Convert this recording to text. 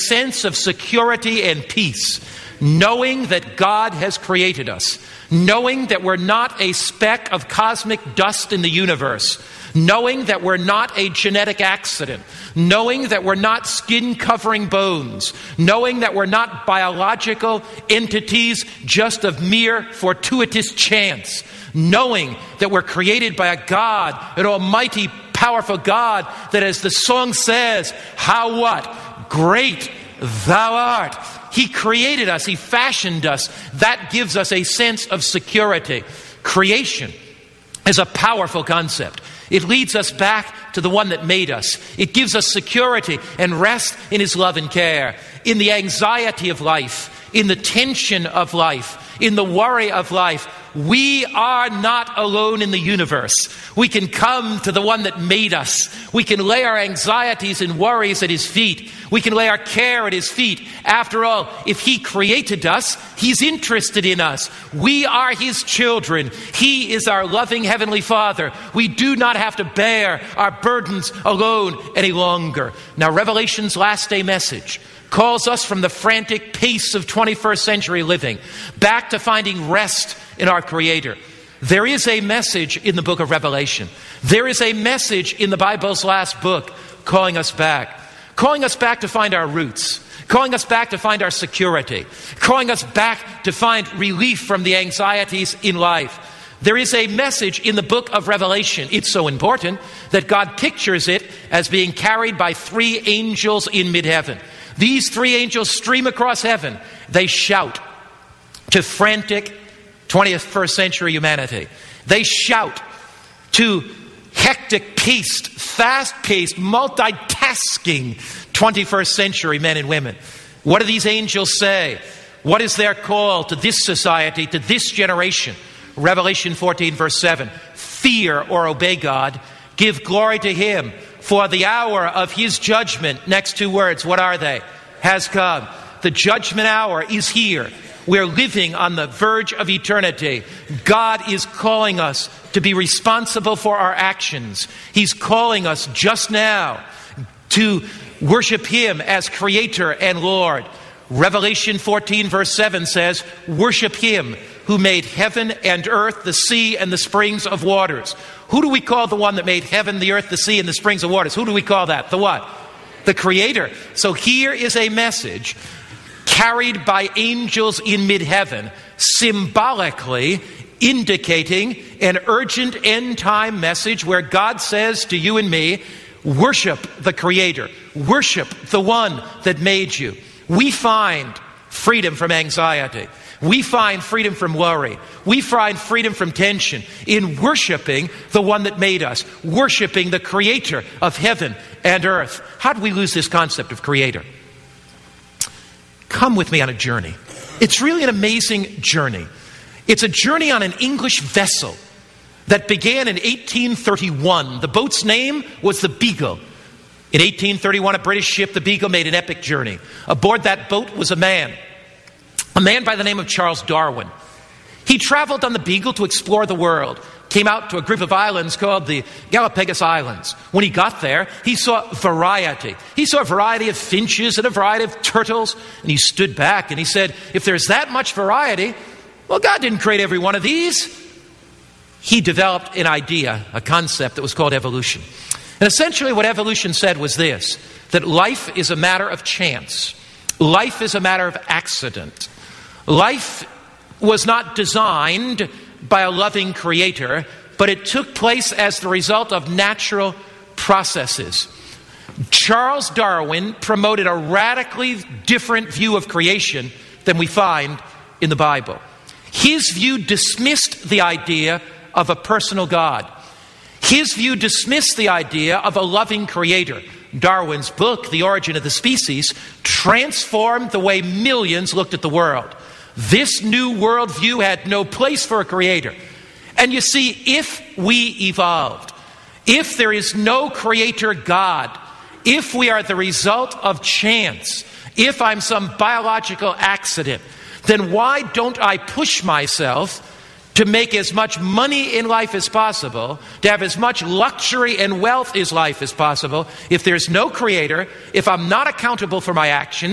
sense of security and peace, knowing that God has created us, knowing that we're not a speck of cosmic dust in the universe, knowing that we're not a genetic accident, knowing that we're not skin-covering bones, knowing that we're not biological entities just of mere fortuitous chance, knowing that we're created by a God, an almighty, powerful God, that as the song says, how what? Great thou art. He created us. He fashioned us. That gives us a sense of security. Creation is a powerful concept. It leads us back to the one that made us. It gives us security and rest in his love and care, in the anxiety of life, in the tension of life, in the worry of life. We are not alone in the universe. We can come to the one that made us. We can lay our anxieties and worries at his feet. We can lay our care at his feet. After all, if he created us, he's interested in us. We are his children. He is our loving heavenly Father. We do not have to bear our burdens alone any longer. Now, Revelation's last day message calls us from the frantic pace of 21st century living back to finding rest in our Creator. There is a message in the book of Revelation. There is a message in the Bible's last book calling us back to find our roots, calling us back to find our security, calling us back to find relief from the anxieties in life. There is a message in the book of Revelation. It's so important that God pictures it as being carried by 3 angels in mid-heaven. These 3 angels stream across heaven. They shout to frantic 21st century humanity. They shout to hectic-paced, fast-paced, multitasking 21st century men and women. What do these angels say? What is their call to this society, to this generation? Revelation 14, verse 7. Fear or obey God. Give glory to him. For the hour of his judgment, next 2 words, what are they? Has come. The judgment hour is here. We're living on the verge of eternity. God is calling us to be responsible for our actions. He's calling us just now to worship him as Creator and Lord. Revelation 14, verse 7 says, worship him who made heaven and earth, the sea, and the springs of waters. Who do we call the one that made heaven, the earth, the sea, and the springs of waters? Who do we call that? The what? The Creator. So here is a message carried by angels in mid-heaven, symbolically indicating an urgent end-time message where God says to you and me, worship the Creator. Worship the one that made you. We find freedom from anxiety. We find freedom from worry. We find freedom from tension in worshiping the one that made us, worshiping the Creator of heaven and earth. How do we lose this concept of Creator? Come with me on a journey. It's really an amazing journey. It's a journey on an English vessel that began in 1831. The boat's name was the Beagle. In 1831, a British ship, the Beagle, made an epic journey. Aboard that boat was a man by the name of Charles Darwin. He traveled on the Beagle to explore the world, came out to a group of islands called the Galapagos Islands. When he got there, he saw variety. He saw a variety of finches and a variety of turtles, and he stood back and he said, if there's that much variety, well, God didn't create every one of these. He developed an idea, a concept that was called evolution. And essentially what evolution said was this, that life is a matter of chance. Life is a matter of accident. Life was not designed by a loving Creator, but it took place as the result of natural processes. Charles Darwin promoted a radically different view of creation than we find in the Bible. His view dismissed the idea of a personal God. His view dismissed the idea of a loving Creator. Darwin's book, The Origin of the Species, transformed the way millions looked at the world. This new worldview had no place for a Creator. And you see, if we evolved, if there is no Creator God, if we are the result of chance, if I'm some biological accident, then why don't I push myself to make as much money in life as possible, to have as much luxury and wealth in life as possible, if there's no Creator, if I'm not accountable for my actions,